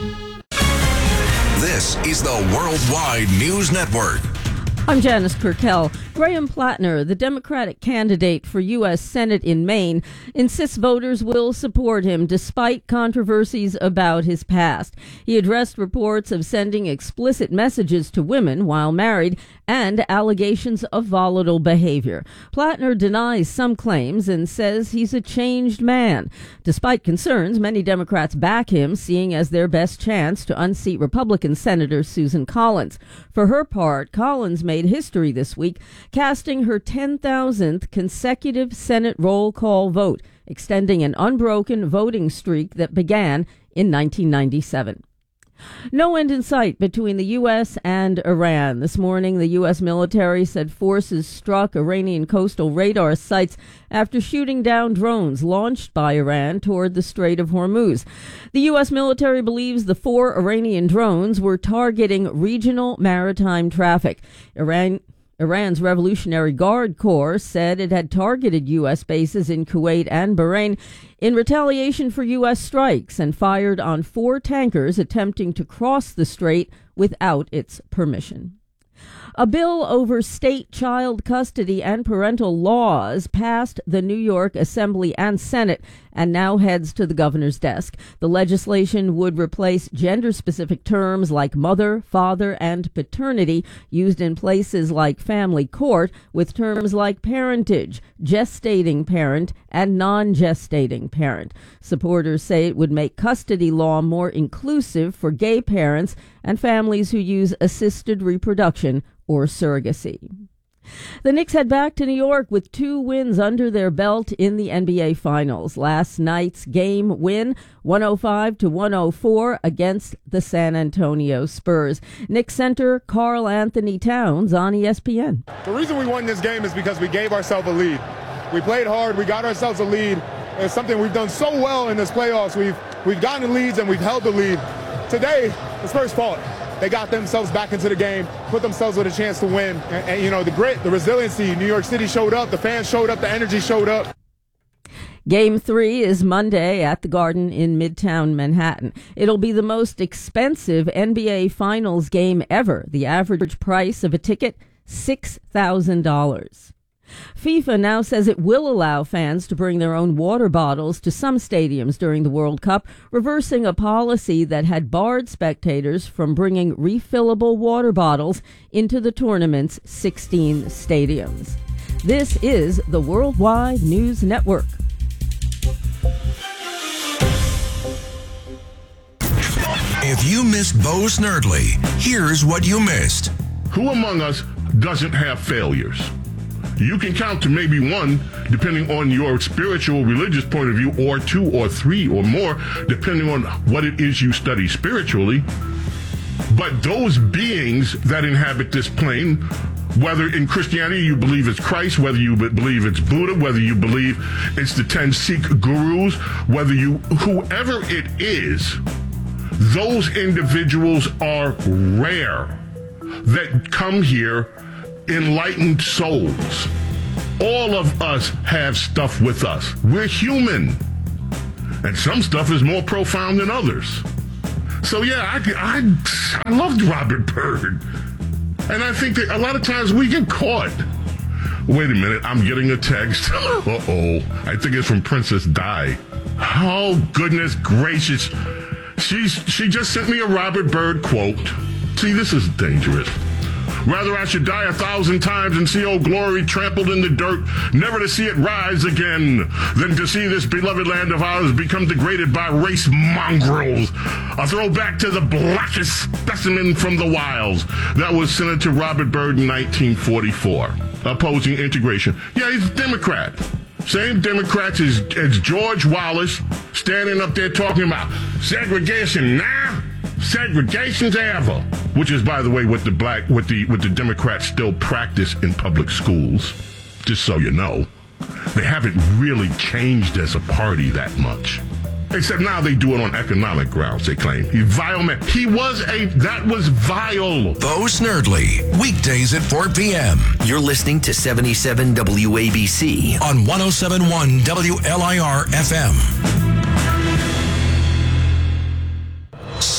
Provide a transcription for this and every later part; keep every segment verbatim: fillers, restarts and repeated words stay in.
This is the Worldwide News Network. I'm Janice Purkell. Graham Plattner, the Democratic candidate for U S Senate in Maine, insists voters will support him despite controversies about his past. He addressed reports of sending explicit messages to women while married and allegations of volatile behavior. Plattner denies some claims and says he's a changed man. Despite concerns, many Democrats back him, seeing as their best chance to unseat Republican Senator Susan Collins. For her part, Collins made history this week, casting her ten thousandth consecutive Senate roll call vote, extending an unbroken voting streak that began in nineteen ninety-seven. No end in sight between the U S and Iran. This morning, the U S military said forces struck Iranian coastal radar sites after shooting down drones launched by Iran toward the Strait of Hormuz. The U S military believes the four Iranian drones were targeting regional maritime traffic. Iran Iran's Revolutionary Guard Corps said it had targeted U S bases in Kuwait and Bahrain in retaliation for U S strikes and fired on four tankers attempting to cross the strait without its permission. A bill over state child custody and parental laws passed the New York Assembly and Senate and now heads to the governor's desk. The legislation would replace gender-specific terms like mother, father, and paternity used in places like family court with terms like parentage, gestating parent, and non-gestating parent. Supporters say it would make custody law more inclusive for gay parents and families who use assisted reproduction or surrogacy. The Knicks head back to New York with two wins under their belt in the N B A Finals. Last night's game win, one oh five to one oh four against the San Antonio Spurs. Knicks center Karl Anthony Towns on E S P N. The reason we won this game is because we gave ourselves a lead. We played hard. We got ourselves a lead. It's something we've done so well in this playoffs. We've we've gotten leads and we've held the lead. Today, the Spurs fought. They got themselves back into the game, put themselves with a chance to win. And, and, you know, the grit, the resiliency, New York City showed up, the fans showed up, the energy showed up. Game three is Monday at the Garden in Midtown Manhattan. It'll be the most expensive N B A Finals game ever. The average price of a ticket, six thousand dollars. FIFA now says it will allow fans to bring their own water bottles to some stadiums during the World Cup, reversing a policy that had barred spectators from bringing refillable water bottles into the tournament's sixteen stadiums. This is the Worldwide News Network. If you missed Bo Snerdley, here's what you missed. Who among us doesn't have failures? You can count to maybe one, depending on your spiritual, religious point of view, or two or three or more, depending on what it is you study spiritually. But those beings that inhabit this plane, whether in Christianity you believe it's Christ, whether you believe it's Buddha, whether you believe it's the ten Sikh gurus, whether you, whoever it is, those individuals are rare that come here enlightened souls. All of us have stuff with us. We're human. And some stuff is more profound than others. So yeah, I, I, I loved Robert Byrd. And I think that a lot of times we get caught. Wait a minute, I'm getting a text. Uh-oh. I think it's from Princess Di. Oh, goodness gracious. She's, she just sent me a Robert Byrd quote. See, this is dangerous. Rather I should die a thousand times and see old glory trampled in the dirt, never to see it rise again, than to see this beloved land of ours become degraded by race mongrels. A throwback to the blackest specimen from the wilds. That was Senator Robert Byrd in nineteen forty-four, opposing integration. Yeah, he's a Democrat. Same Democrats as, as George Wallace, standing up there talking about segregation now. Segregation's ever, which is, by the way, what the black, what the, what the Democrats still practice in public schools. Just so you know, they haven't really changed as a party that much. Except now they do it on economic grounds, they claim. He vile man. He was a, that was vile. Bo Snerdley, weekdays at four p.m. You're listening to seventy-seven W A B C on one oh seven point one W L I R F M.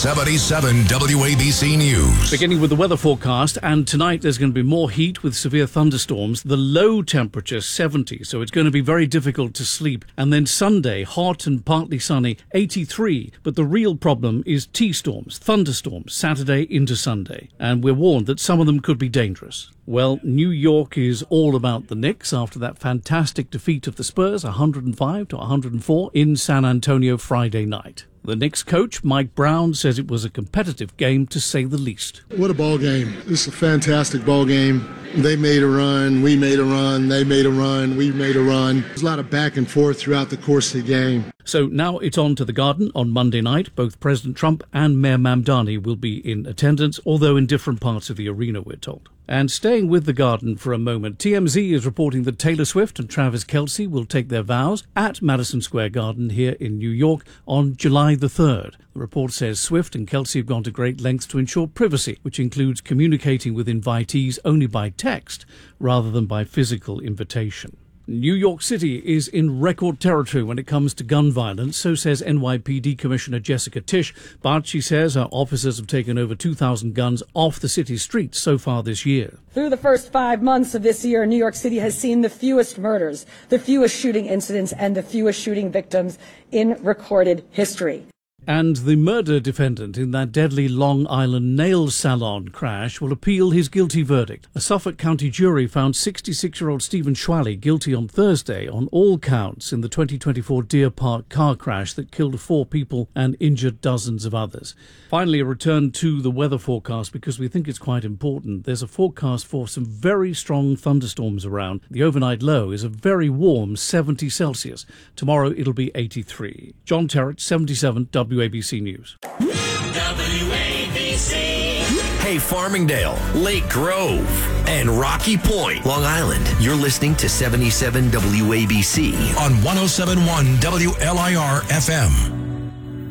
seventy-seven W A B C News. Beginning with the weather forecast, and tonight there's going to be more heat with severe thunderstorms. The low temperature seventy, so it's going to be very difficult to sleep. And then Sunday, hot and partly sunny, eighty-three. But the real problem is T-storms, thunderstorms, Saturday into Sunday. And we're warned that some of them could be dangerous. Well, New York is all about the Knicks after that fantastic defeat of the Spurs, one hundred five to one hundred four, in San Antonio Friday night. The Knicks coach, Mike Brown, says it was a competitive game, to say the least. What a ball game. This is a fantastic ball game. They made a run, we made a run, they made a run, we made a run. There's a lot of back and forth throughout the course of the game. So now it's on to the Garden on Monday night. Both President Trump and Mayor Mamdani will be in attendance, although in different parts of the arena, we're told. And staying with the Garden for a moment, T M Z is reporting that Taylor Swift and Travis Kelce will take their vows at Madison Square Garden here in New York on July the third. The report says Swift and Kelce have gone to great lengths to ensure privacy, which includes communicating with invitees only by text rather than by physical invitation. New York City is in record territory when it comes to gun violence, so says N Y P D Commissioner Jessica Tisch, but she says her officers have taken over two thousand guns off the city's streets so far this year. Through the first five months of this year, New York City has seen the fewest murders, the fewest shooting incidents, and the fewest shooting victims in recorded history. And the murder defendant in that deadly Long Island nail salon crash will appeal his guilty verdict. A Suffolk County jury found sixty-six-year-old Stephen Schwally guilty on Thursday on all counts in the twenty twenty-four Deer Park car crash that killed four people and injured dozens of others. Finally, a return to the weather forecast because we think it's quite important. There's a forecast for some very strong thunderstorms around. The overnight low is a very warm seventy Celsius. Tomorrow it'll be eighty-three. John Terrett, seventy-seven W A B C News. W A B C. Hey, Farmingdale, Lake Grove, and Rocky Point, Long Island. You're listening to seventy-seven W A B C on one oh seven point one W L I R F M.